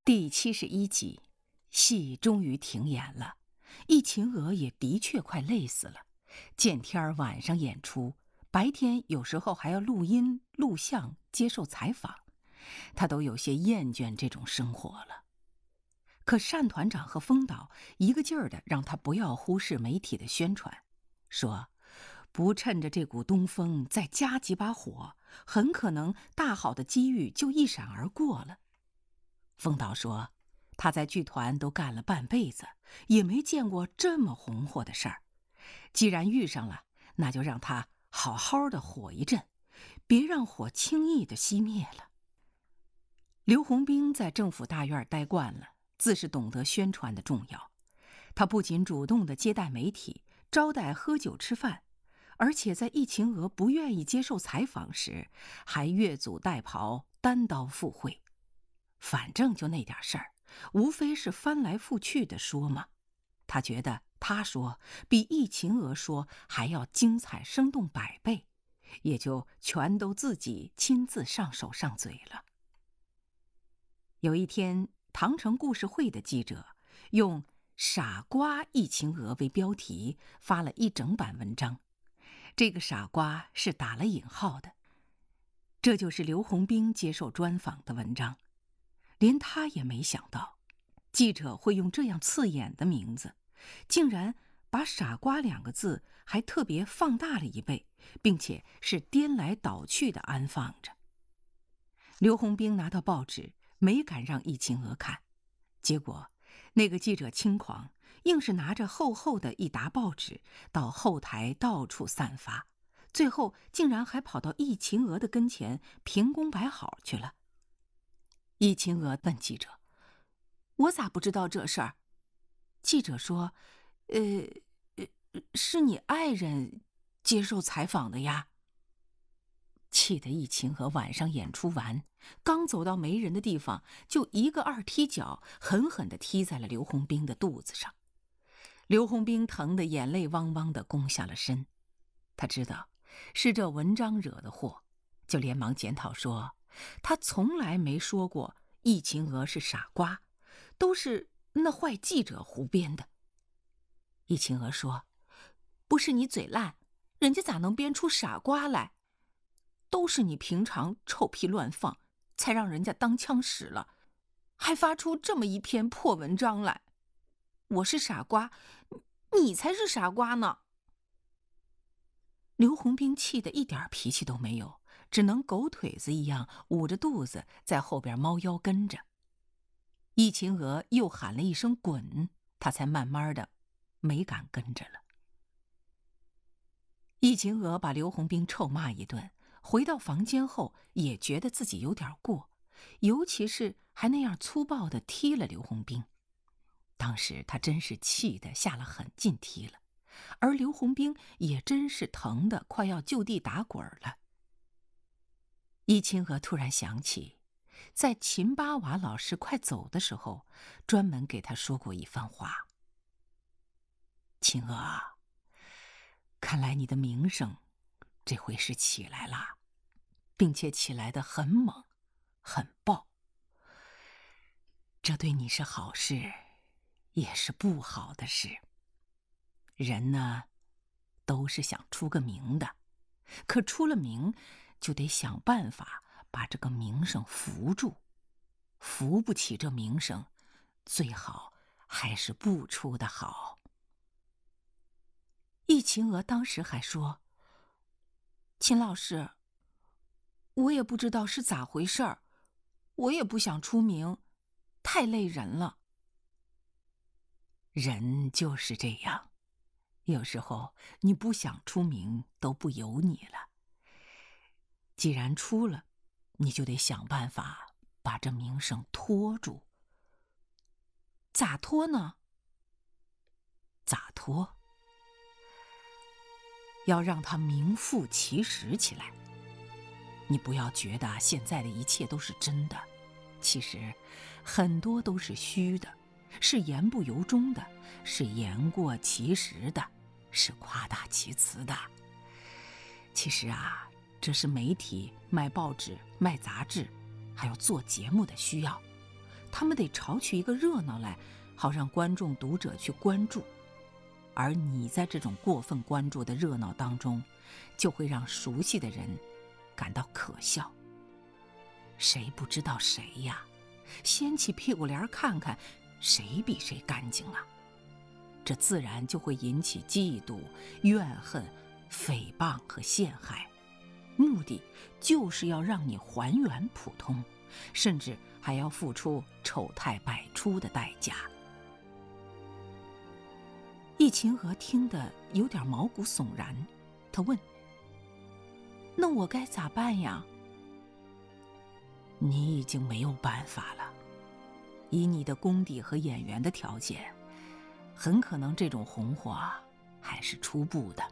第71集，戏终于停演了，易秦娥也的确快累死了。见天儿晚上演出，白天有时候还要录音、录像、接受采访，她都有些厌倦这种生活了。可单团长和风导一个劲儿的让他不要忽视媒体的宣传，说不趁着这股东风再加几把火，很可能大好的机遇就一闪而过了。风导说，他在剧团都干了半辈子，也没见过这么红火的事儿。既然遇上了，那就让他好好的火一阵，别让火轻易的熄灭了。刘洪兵在政府大院待惯了，自是懂得宣传的重要。他不仅主动的接待媒体，招待喝酒吃饭，而且在易秦娥不愿意接受采访时，还越俎代庖，单刀赴会。反正就那点事儿，无非是翻来覆去的说嘛。他觉得他说比易秦娥说还要精彩生动100倍，也就全都自己亲自上手上嘴了。有一天，唐城故事会的记者用“傻瓜易秦娥”为标题发了一整版文章，这个傻瓜是打了引号的。这就是刘洪兵接受专访的文章。连他也没想到，记者会用这样刺眼的名字，竟然把傻瓜2个字还特别放大了1倍，并且是颠来倒去的安放着。刘洪兵拿到报纸，没敢让易秦娥看，结果那个记者轻狂，硬是拿着厚厚的一沓报纸到后台到处散发，最后竟然还跑到易秦娥的跟前评功摆好去了。易秦娥问记者：“我咋不知道这事儿？”记者说：“是你爱人接受采访的呀。”气得易秦娥晚上演出完，刚走到没人的地方，就一个2踢脚，狠狠地踢在了刘洪兵的肚子上。刘洪兵疼得眼泪汪汪地弓下了身。他知道是这文章惹的祸，就连忙检讨说，他从来没说过易秦娥是傻瓜，都是那坏记者胡编的。易秦娥说：“不是你嘴烂，人家咋能编出傻瓜来？都是你平常臭屁乱放，才让人家当枪使了，还发出这么一篇破文章来。我是傻瓜，你才是傻瓜呢。”刘洪兵气得一点脾气都没有，只能狗腿子一样捂着肚子在后边猫腰跟着。易秦娥又喊了一声滚，他才慢慢的没敢跟着了。易秦娥把刘洪兵臭骂一顿，回到房间后也觉得自己有点过，尤其是还那样粗暴地踢了刘洪兵。当时他真是气得下了狠劲踢了，而刘洪兵也真是疼得快要就地打滚了。易秦娥突然想起，在秦八娃老师快走的时候，专门给他说过一番话：“秦娥啊，看来你的名声这回是起来了，并且起来得很猛很爆。这对你是好事，也是不好的事。人呢，都是想出个名的，可出了名就得想办法把这个名声扶住，扶不起这名声，最好还是不出的好。”易秦娥当时还说：“秦老师，我也不知道是咋回事儿，我也不想出名，太累人了。”人就是这样，有时候你不想出名都不由你了。既然出了，你就得想办法把这名声拖住。咋拖呢？咋拖？要让它名副其实起来。你不要觉得现在的一切都是真的，其实很多都是虚的，是言不由衷的，是言过其实的，是夸大其词的。其实啊，这是媒体卖报纸、卖杂志，还有做节目的需要。 他们得炒取一个热闹来，好让观众读者去关注。而你在这种过分关注的热闹当中，就会让熟悉的人感到可笑。谁不知道谁呀？掀起屁股帘看看，谁比谁干净啊？这自然就会引起嫉妒、怨恨、诽谤和陷害，目的就是要让你还原普通，甚至还要付出丑态百出的代价。易秦娥听得有点毛骨悚然，她问：“那我该咋办呀？”你已经没有办法了，以你的功底和演员的条件，很可能这种红火还是初步的。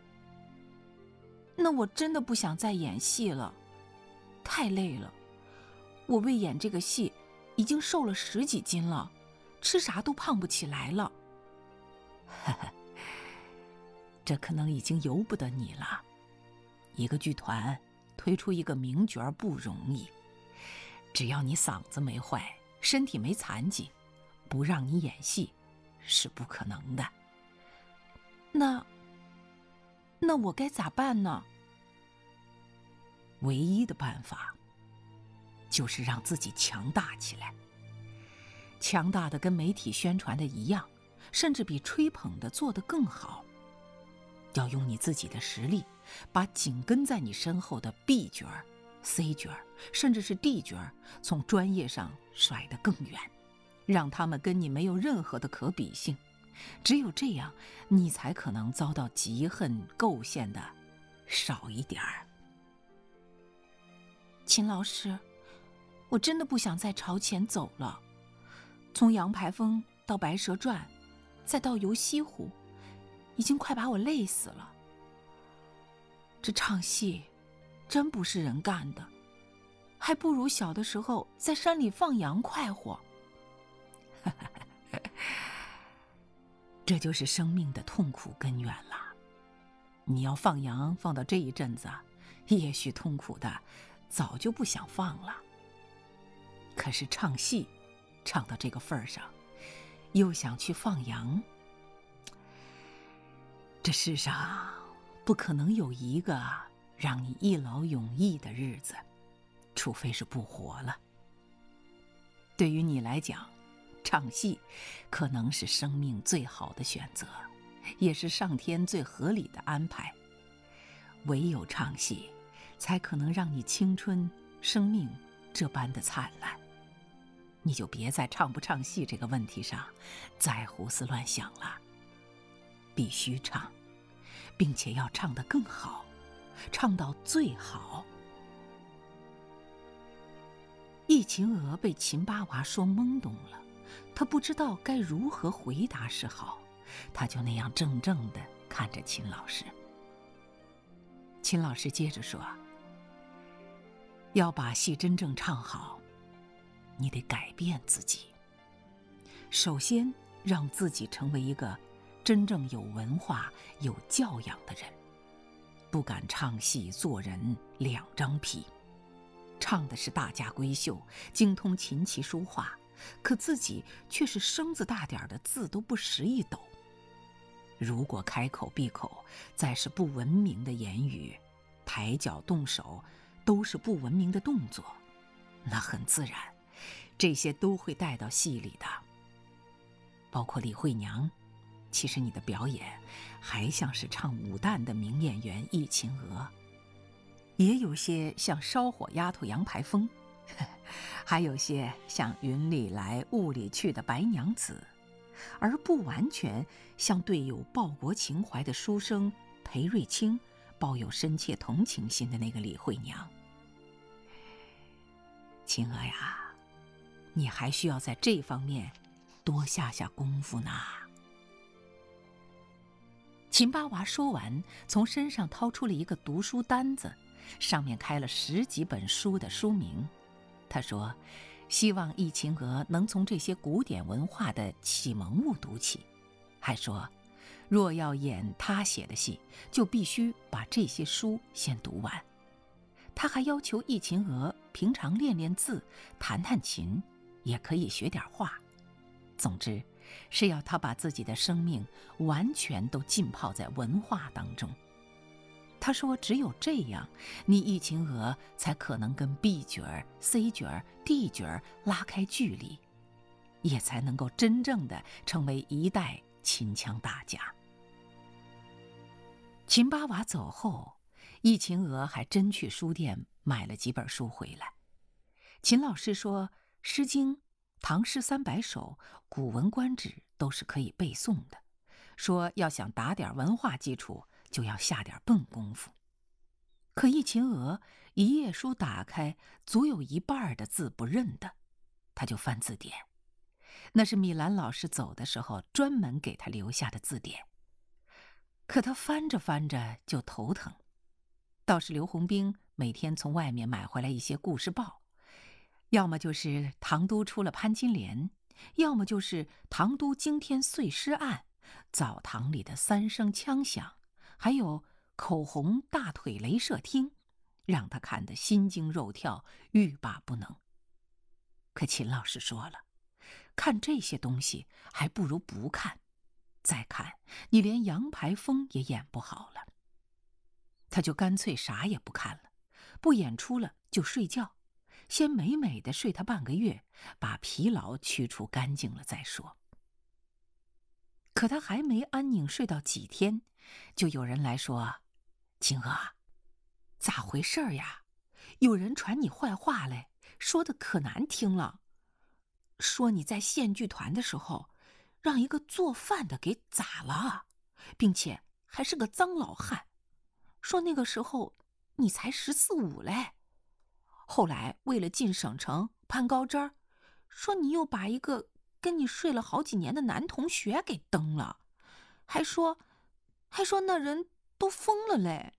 那我真的不想再演戏了，太累了。我为演这个戏已经瘦了10几斤了，吃啥都胖不起来了。这可能已经由不得你了。一个剧团推出一个名角不容易，只要你嗓子没坏，身体没残疾，不让你演戏是不可能的。那我该咋办呢？唯一的办法就是让自己强大起来，强大的跟媒体宣传的一样，甚至比吹捧的做得更好。要用你自己的实力，把紧跟在你身后的 B 角、C 角，甚至是 D 角，从专业上甩得更远，让他们跟你没有任何的可比性。只有这样，你才可能遭到嫉恨构陷的少一点儿。秦老师，我真的不想再朝前走了。从杨排风到白蛇传，再到游西湖，已经快把我累死了。这唱戏真不是人干的，还不如小的时候在山里放羊快活。这就是生命的痛苦根源了。你要放羊放到这一阵子，也许痛苦的早就不想放了。可是唱戏唱到这个份儿上，又想去放羊，这世上不可能有一个让你一劳永逸的日子，除非是不活了。对于你来讲，唱戏可能是生命最好的选择，也是上天最合理的安排。唯有唱戏，才可能让你青春生命这般的灿烂。你就别在唱不唱戏这个问题上再胡思乱想了，必须唱，并且要唱得更好，唱到最好。易秦娥被秦八娃说懵懂了，她不知道该如何回答是好，她就那样怔怔地看着秦老师。秦老师接着说：“要把戏真正唱好，你得改变自己。首先，让自己成为一个真正有文化、有教养的人，不敢唱戏做人两张皮。唱的是大家闺秀，精通琴棋书画，可自己却是生子大点的字都不识一斗。如果开口闭口再是不文明的言语，抬脚动手都是不文明的动作，那很自然，这些都会带到戏里的。包括李慧娘，其实你的表演还像是唱武旦的名演员易秦娥，也有些像烧火丫头杨排风，还有些像云里来雾里去的白娘子，而不完全像对有报国情怀的书生裴瑞卿抱有深切同情心的那个李慧娘。秦娥呀，你还需要在这方面多下功夫呢。秦八娃说完，从身上掏出了一个读书单子，上面开了10几本书的书名。他说希望易秦娥能从这些古典文化的启蒙物读起，还说若要演他写的戏，就必须把这些书先读完。他还要求易秦娥平常练练字，弹弹琴， 也可以学点画。总之，是要他把自己的生命完全都浸泡在文化当中。他说，只有这样，你易秦娥才可能跟 B 角儿、C 角儿、D 角儿拉开距离，也才能够真正的成为一代秦腔大家。秦八娃走后，易秦娥还真去书店买了几本书回来。秦老师说，《诗经》《唐诗300首》《古文观止》都是可以背诵的，说要想打点文化基础，就要下点笨功夫。可易秦娥一页书打开，足有一半的字不认得，他就翻字典。那是米兰老师走的时候专门给他留下的字典。可他翻着翻着就头疼。倒是刘洪兵每天从外面买回来一些故事报，要么就是唐都出了潘金莲，要么就是唐都惊天碎尸案，澡堂里的3声枪响，还有口红大腿镭射厅，让他看得心惊肉跳，欲罢不能。可秦老师说了，看这些东西还不如不看，再看你连杨排风也演不好了。他就干脆啥也不看了，不演出了就睡觉，先美美的睡他半个月，把疲劳驱除干净了再说。可他还没安宁睡到几天，就有人来说：“秦娥，咋回事儿呀？有人传你坏话嘞，说的可难听了。说你在县剧团的时候，让一个做饭的给宰了，并且还是个脏老汉。说那个时候你才14、15嘞。后来为了进省城攀高枝儿，说你又把一个跟你睡了好几年的男同学给蹬了，还说那人都疯了嘞。”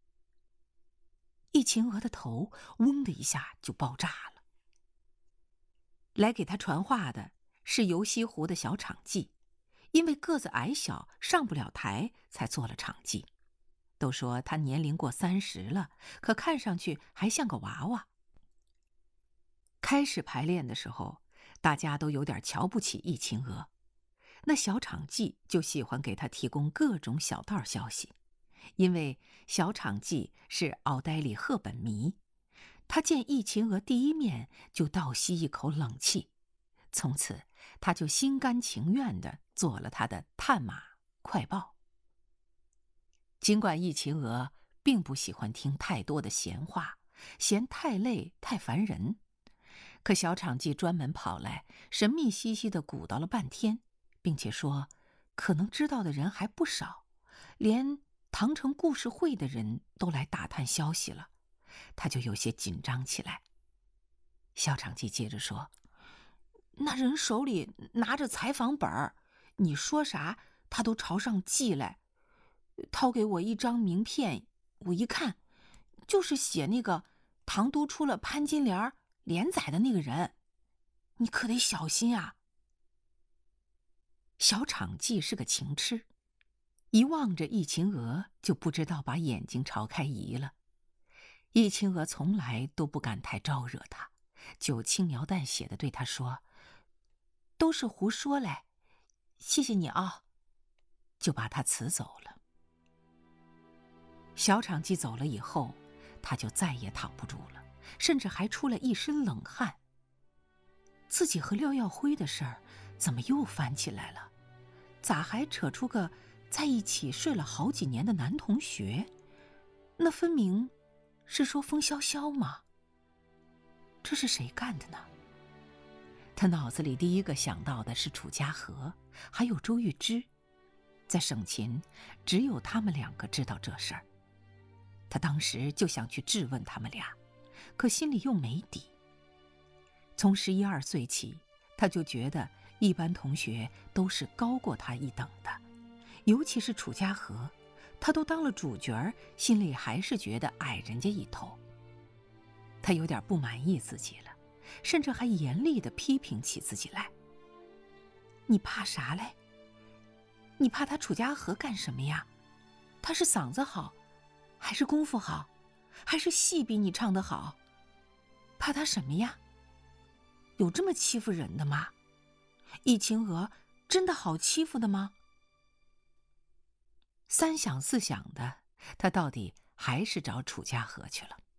易秦娥的头嗡的一下就爆炸了。来给他传话的是游西湖的小场记，因为个子矮小上不了台，才做了场记。都说他年龄过30了，可看上去还像个娃娃。开始排练的时候，大家都有点瞧不起易秦娥，那小场记就喜欢给他提供各种小道消息。因为小场记是奥黛丽·赫本迷，他见易秦娥第一面就倒吸一口冷气，从此他就心甘情愿地做了他的探马快报。尽管易秦娥并不喜欢听太多的闲话，嫌太累太烦人，可小场记专门跑来神秘兮兮地鼓捣了半天，并且说可能知道的人还不少，连唐城故事会的人都来打探消息了，他就有些紧张起来。小场记接着说，那人手里拿着采访本儿，你说啥他都朝上记来，掏给我一张名片，我一看就是写那个唐都出了潘金莲连载的那个人，你可得小心啊。小场记是个情痴，一望着易秦娥就不知道把眼睛朝开移了。易秦娥从来都不敢太招惹他，就轻描淡写的对他说，都是胡说嘞，谢谢你啊，就把他辞走了。小场记走了以后，他就再也躺不住了，甚至还出了一身冷汗。自己和廖耀辉的事儿怎么又翻起来了？咋还扯出个在一起睡了好几年的男同学？那分明是说风萧萧吗？这是谁干的呢？他脑子里第一个想到的是楚家和，还有周玉芝。在省勤，只有他们2个知道这事儿。他当时就想去质问他们俩，可心里又没底。从11、12岁起，他就觉得一般同学都是高过他一等的，尤其是楚家和，他都当了主角，心里还是觉得矮人家一头。他有点不满意自己了，甚至还严厉地批评起自己来。你怕啥嘞？你怕他楚家和干什么呀？他是嗓子好，还是功夫好，还是戏比你唱得好？怕他什么呀？ 有这么欺负人的吗？易晴娥真的好欺负的吗？三想四想的，他到底还是找楚家河去了。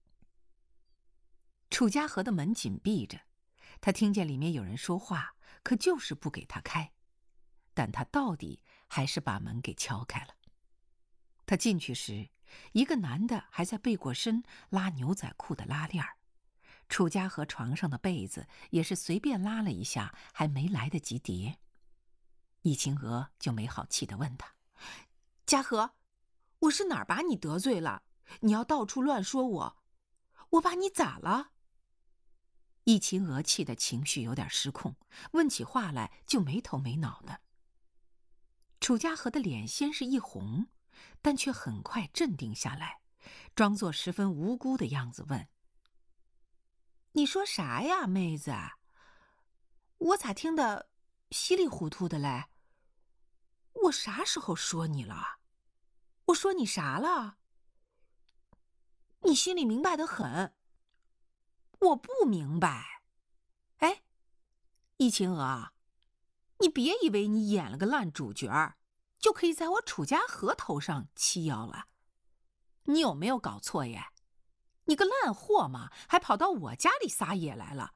楚家河的门紧闭着，他听见里面有人说话，可就是不给他开。但他到底还是把门给敲开了。他进去时，一个男的还在背过身拉牛仔裤的拉链儿。楚家河床上的被子也是随便拉了一下，还没来得及叠。易晴娥就没好气地问他：“家河，我是哪儿把你得罪了？你要到处乱说我把你咋了？”易晴娥气得情绪有点失控，问起话来就没头没脑的。楚家河的脸先是一红，但却很快镇定下来，装作十分无辜的样子问：“你说啥呀，妹子？我咋听得稀里糊涂的嘞？我啥时候说你了？我说你啥了？你心里明白得很。我不明白。哎，易晴娥，你别以为你演了个烂主角儿，就可以在我楚家河头上欺腰了。你有没有搞错耶？你个烂货嘛，还跑到我家里撒野来了。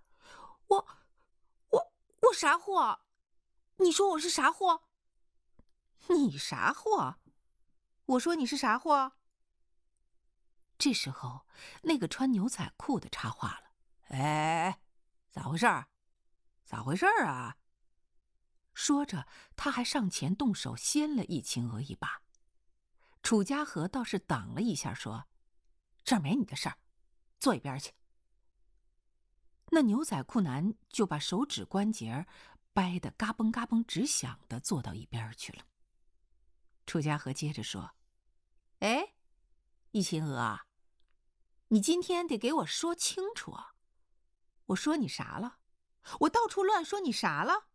我啥货？你说我是啥货？你啥货？我说你是啥货？这时候，那个穿牛仔裤的插话了：“哎，咋回事儿？咋回事儿啊？”说着，他还上前动手掀了易晴娥一把。楚家河倒是挡了一下，说：“这儿没你的事儿，坐一边去。”那牛仔裤男就把手指关节掰得嘎嘣嘎嘣直响的坐到一边去了。楚家河接着说：“哎，易晴娥，你今天得给我说清楚啊！我说你啥了？我到处乱说你啥了？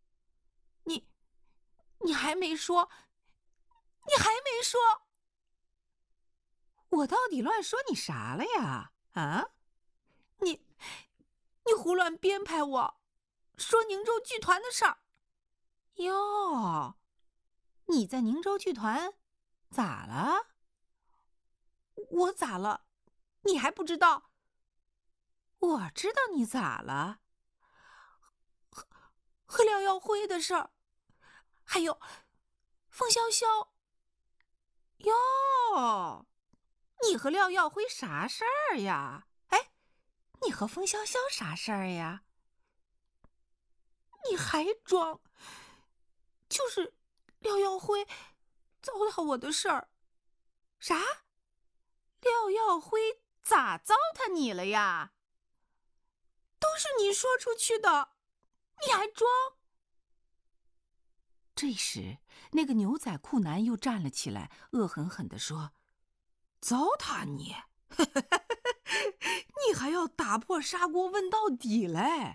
你还没说，你还没说，我到底乱说你啥了呀？啊？你胡乱编排我，说宁州剧团的事儿。哟，你在宁州剧团咋了？我咋了？你还不知道？我知道你咋了。和廖耀辉的事儿，还有风潇潇。哟，你和廖耀辉啥事儿呀？哎，你和风潇潇啥事儿呀？你还装？就是廖耀辉糟蹋我的事儿。啥？廖耀辉咋糟蹋你了呀？都是你说出去的，你还装？这时，那个牛仔裤男又站了起来，恶狠狠地说：“糟蹋你！你还要打破砂锅问到底嘞！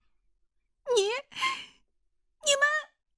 你们！”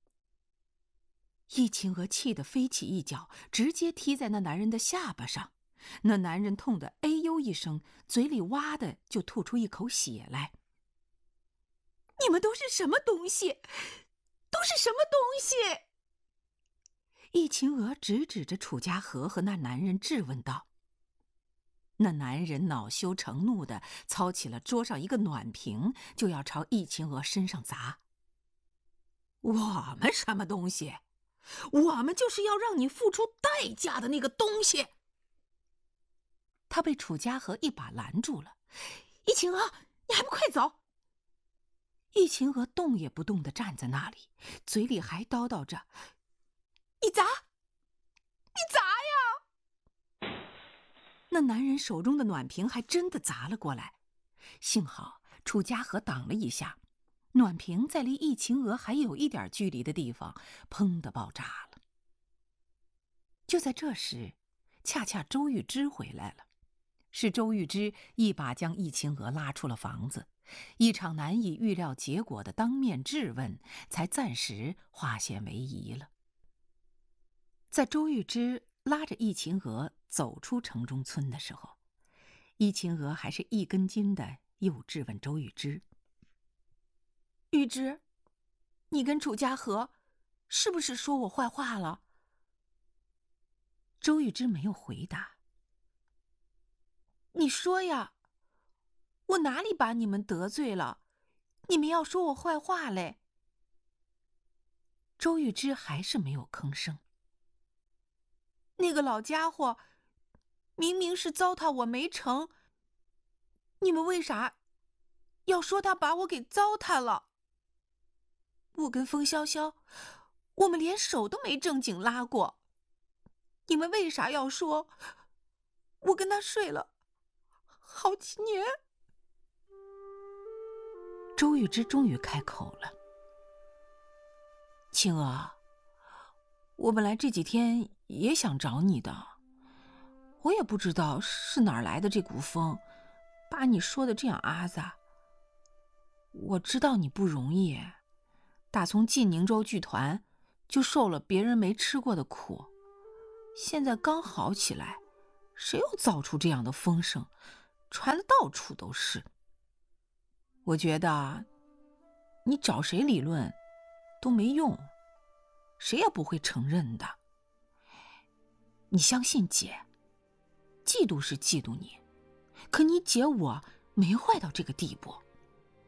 易晴娥气得飞起一脚，直接踢在那男人的下巴上。那男人痛得哎呦一声，嘴里哇的就吐出一口血来。你们都是什么东西？都是什么东西？易晴娥直指着楚家河和那男人质问道。那男人恼羞成怒的操起了桌上一个暖瓶，就要朝易晴娥身上砸。我们什么东西？我们就是要让你付出代价的那个东西。他被楚家河一把拦住了。易晴娥，你还不快走！易晴娥动也不动地站在那里，嘴里还叨叨着：“你砸！你砸呀！”那男人手中的暖瓶还真的砸了过来，幸好楚家河挡了一下，暖瓶在离易晴娥还有一点距离的地方，砰的爆炸了。就在这时，恰恰周玉芝回来了。是周玉芝一把将易晴娥拉出了房子，一场难以预料结果的当面质问才暂时化险为夷了。在周玉芝拉着易晴娥走出城中村的时候，易晴娥还是一根筋的又质问周玉芝：“ 玉芝，你跟楚家和是不是说我坏话了？周玉芝没有回答。你说呀，我哪里把你们得罪了？你们要说我坏话嘞？周玉芝还是没有吭声。那个老家伙明明是糟蹋我没成，你们为啥要说他把我给糟蹋了？我跟风潇潇，我们连手都没正经拉过，你们为啥要说我跟他睡了好几年？周玉芝终于开口了：青娥，我本来这几天也想找你的，我也不知道是哪儿来的这股风，把你说的这样阿杂。我知道你不容易，打从进宁州剧团就受了别人没吃过的苦，现在刚好起来，谁又造出这样的风声，传的到处都是。我觉得你找谁理论都没用，谁也不会承认的。你相信姐，嫉妒是嫉妒你，可你姐我没坏到这个地步。